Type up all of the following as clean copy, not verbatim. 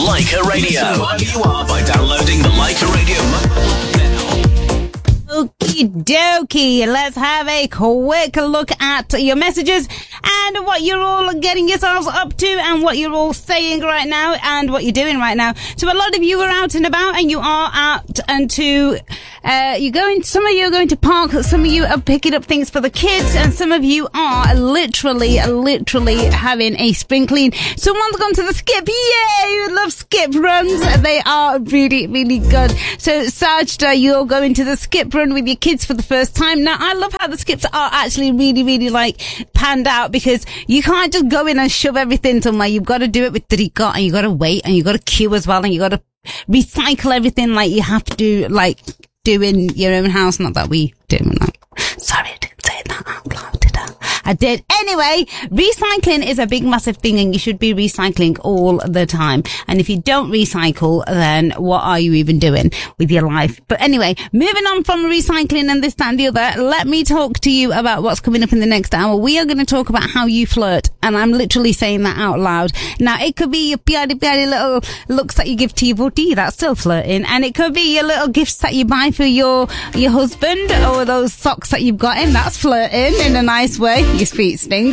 Leica Radio. Wherever you are by downloading the Leica Radio Okie dokie, let's have a quick look at your messages and what you're all getting yourselves up to and what you're all saying right now and what you're doing right now. So a lot of you are out and about and you are out and some of you are going to park, some of you are picking up things for the kids, and some of you are literally having a spring clean. Someone's gone to the skip. Yay! You love skip runs. They are really, really good. So Sajda, you're going to the skip run with your kids for the first time. Now, I love how the skips are actually really, really panned out, because you can't just go in and shove everything somewhere. You've got to do it with tariqa, and you've got to wait, and you've got to queue as well, and you've got to recycle everything like you have to do in your own house. Not that we do that. Sorry, I didn't say that out loud, did I? I did. Anyway, recycling is a big, massive thing, and you should be recycling all the time. And if you don't recycle, then what are you even doing with your life? But anyway, moving on from recycling and this, that, and the other, let me talk to you about what's coming up in the next hour. We are going to talk about how you flirt, and I'm literally saying that out loud. Now, it could be your piadi little looks that you give to your booty, that's still flirting, and it could be your little gifts that you buy for your husband, or those socks that you've got him, that's flirting in a nice way. Your feet stink.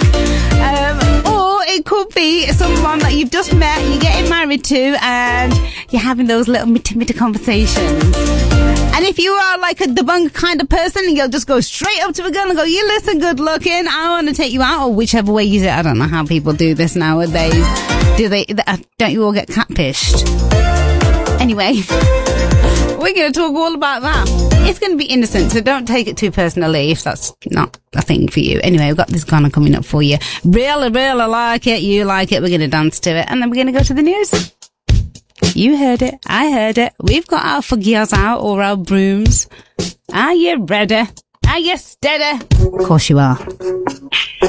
Or it could be someone that you've just met, you're getting married to, and you're having those little mitty conversations. And if you are like a debunk kind of person, you'll just go straight up to a girl and go, you listen, good looking, I want to take you out, or whichever way you do it. I don't know how people do this nowadays. Don't you all get catfished? Anyway, we're going to talk all about that. It's going to be innocent, so don't take it too personally if that's not a thing for you. Anyway, we've got this Ghana coming up for you. Really like it, you like it, we're going to dance to it, and then we're going to go to the news. You heard it, I heard it. We've got our fuggias out, or our brooms. Are you ready? Are you steady? Of course you are.